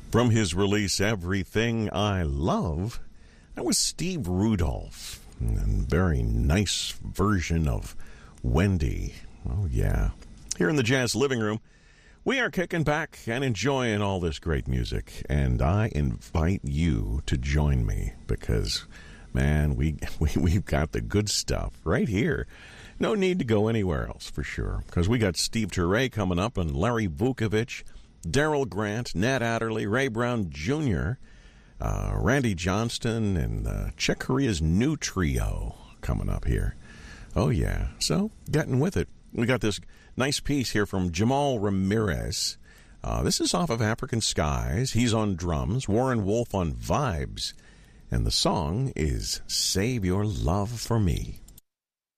From his release, Everything I Love, that was Steve Rudolph. And very nice version of Wendy. Oh, yeah. Here in the Jazz Living Room, we are kicking back and enjoying all this great music. And I invite you to join me because, man, we've got the good stuff right here. No need to go anywhere else for sure because we got Steve Turre coming up and Larry Vukovich, Daryl Grant, Nat Adderley, Ray Brown Jr., Randy Johnston, and Chick Corea's new trio coming up here. Oh, yeah. So, getting with it. We got this nice piece here from Jamal Ramirez. This is off of African Skies. He's on drums. Warren Wolf on vibes. And the song is Save Your Love for Me.